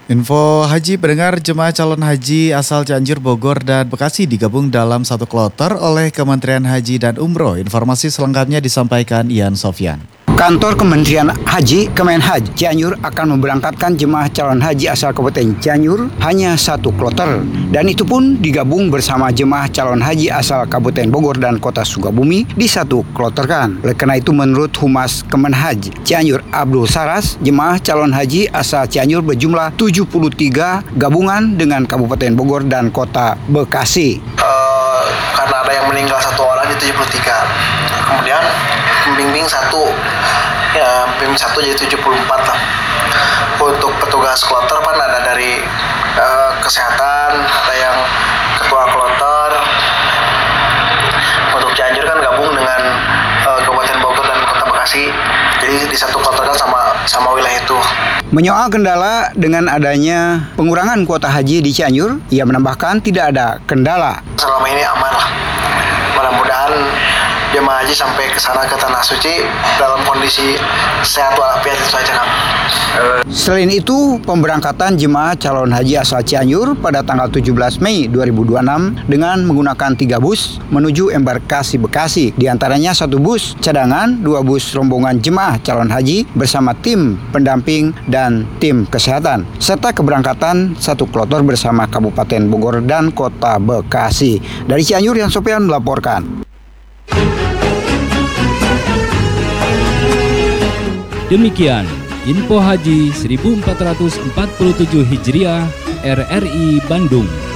Info haji pendengar, jemaah calon haji asal Cianjur, Bogor, dan Bekasi digabung dalam satu kloter oleh Kementerian Haji dan Umroh. Informasi selengkapnya disampaikan Ian Sofyan. Kantor Kementerian Haji Kemenhaj Cianjur akan memberangkatkan jemaah calon haji asal Kabupaten Cianjur hanya satu kloter, dan itu pun digabung bersama jemaah calon haji asal Kabupaten Bogor dan Kota Sukabumi di satu kloterkan. Oleh karena itu, menurut Humas Kemenhaj Cianjur Abdul Saras, jemaah calon haji asal Cianjur berjumlah 73 gabungan dengan Kabupaten Bogor dan Kota Bekasi. Karena ada yang meninggal satu orang di 73, kemudian pembimbing satu, ya pembimbing satu jadi 74 lah. Untuk petugas kloter kan ada dari kesehatan, ada yang ketua kloter. Untuk Cianjur kan gabung dengan Kabupaten Bogor dan Kota Bekasi, jadi di satu kloter kan sama wilayah itu. Menyoal kendala dengan adanya pengurangan kuota haji di Cianjur, ia menambahkan tidak ada kendala. Selama ini aman lah. Mudah-mudahan jemaah haji sampai ke sana ke Tanah Suci dalam kondisi sehat walafiat, itu saja, Kang. Selain itu, pemberangkatan jemaah calon haji asal Cianjur pada tanggal 17 Mei 2026 dengan menggunakan 3 bus menuju embarkasi Bekasi. Di antaranya 1 bus cadangan, 2 bus rombongan jemaah calon haji bersama tim pendamping dan tim kesehatan, serta keberangkatan 1 kloter bersama Kabupaten Bogor dan Kota Bekasi. Dari Cianjur, Ian Sofyan melaporkan. Demikian Info Haji 1447 Hijriah RRI Bandung.